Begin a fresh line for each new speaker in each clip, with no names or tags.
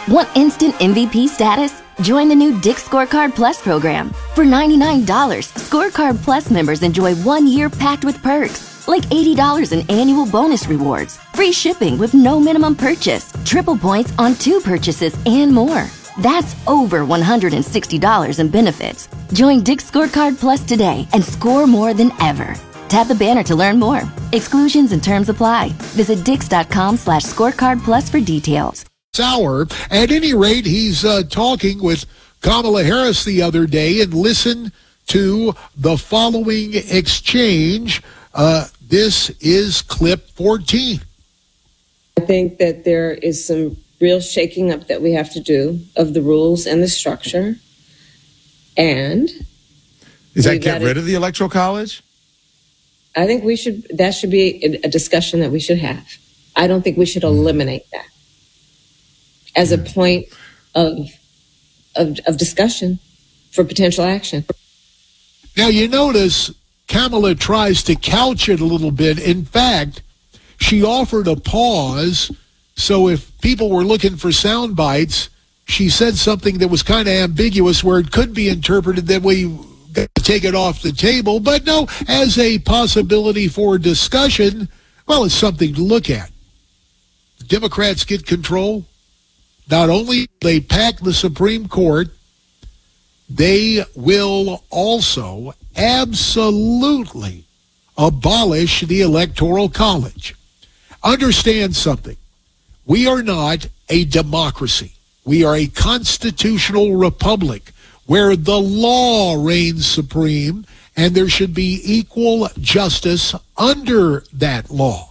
Want instant MVP status? Join the new Dick's Scorecard Plus program. For $99, Scorecard Plus members enjoy 1 year packed with perks, like $80 in annual bonus rewards, free shipping with no minimum purchase, triple points on 2 purchases, and more. That's over $160 in benefits. Join Dick's Scorecard Plus today and score more than ever. Tap the banner to learn more. Exclusions and terms apply. Visit dix.com/scorecardplus for details.
Hour. At any rate, he's talking with Kamala Harris the other day, and listen to the following exchange. This is clip 14.
I think that there is some real shaking up that we have to do of the rules and the structure. And
is that get rid of the Electoral College?
I think that should be a discussion that we should have. I don't think we should eliminate that as a point of discussion for potential action.
Now, you notice Kamala tries to couch it a little bit. In fact, she offered a pause, so if people were looking for sound bites, she said something that was kind of ambiguous where it could be interpreted that we got to take it off the table. But no, as a possibility for discussion, well, it's something to look at. The Democrats get control. Not only will they pack the Supreme Court, they will also absolutely abolish the Electoral College. Understand something. We are not a democracy. We are a constitutional republic where the law reigns supreme, and there should be equal justice under that law.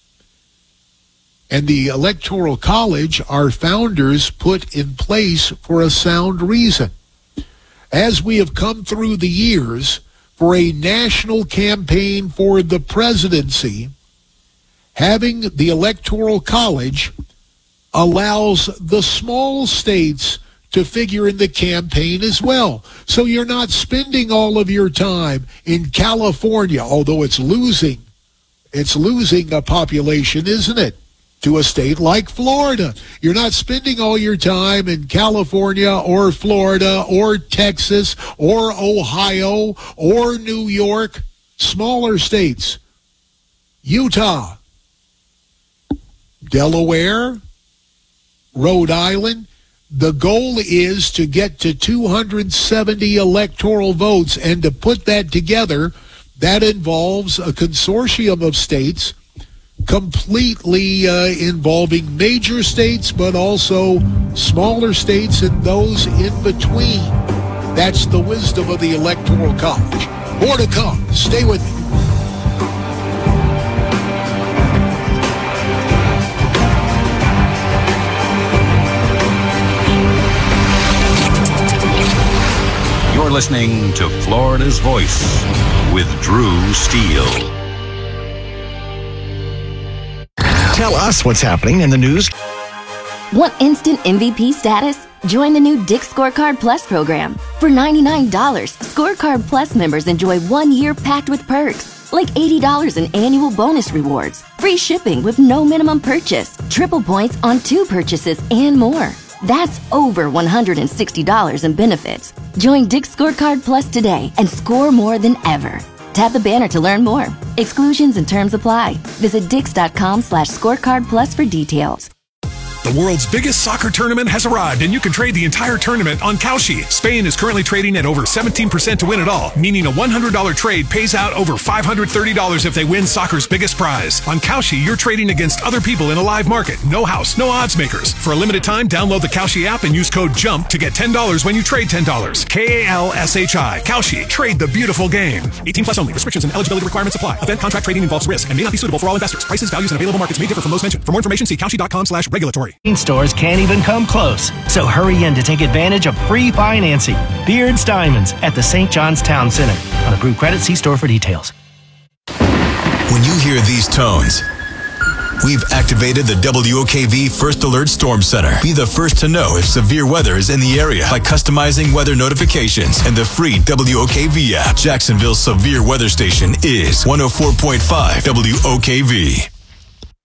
And the Electoral College, our founders put in place for a sound reason. As we have come through the years for a national campaign for the presidency, having the Electoral College allows the small states to figure in the campaign as well. So you're not spending all of your time in California, although it's losing a population, isn't it, to a state like Florida. You're not spending all your time in California or Florida or Texas or Ohio or New York, smaller states. Utah, Delaware, Rhode Island. The goal is to get to 270 electoral votes, and to put that together, that involves a consortium of states completely involving major states, but also smaller states and those in between. That's the wisdom of the Electoral College. More to come. Stay with me.
You're listening to Florida's Voice with Drew Steele.
Tell us what's happening in the news.
Want instant MVP status? Join the new Dick's Scorecard Plus program. For $99, Scorecard Plus members enjoy 1 year packed with perks, like $80 in annual bonus rewards, free shipping with no minimum purchase, triple points on 2 purchases, and more. That's over $160 in benefits. Join Dick's Scorecard Plus today and score more than ever. Tap the banner to learn more. Exclusions and terms apply. Visit dix.com/scorecardplus for details.
The world's biggest soccer tournament has arrived, and you can trade the entire tournament on Kalshi. Spain is currently trading at over 17% to win it all, meaning a $100 trade pays out over $530 if they win soccer's biggest prize. On Kalshi, you're trading against other people in a live market. No house, no odds makers. For a limited time, download the Kalshi app and use code JUMP to get $10 when you trade $10. Kalshi. Kalshi. Trade the beautiful game. 18 plus only. Restrictions and eligibility requirements apply. Event contract trading involves risk and may not be suitable for all investors. Prices, values, and available markets may differ from those mentioned. For more information, see Kalshi.com/regulatory.
Stores can't even come close, so hurry in to take advantage of free financing. Beards Diamonds at the St. John's Town Center. On approved credit, see store for details.
When you hear these tones, we've activated the WOKV First Alert Storm Center. Be the first to know if severe weather is in the area by customizing weather notifications and the free WOKV app. Jacksonville's severe weather station is 104.5 WOKV.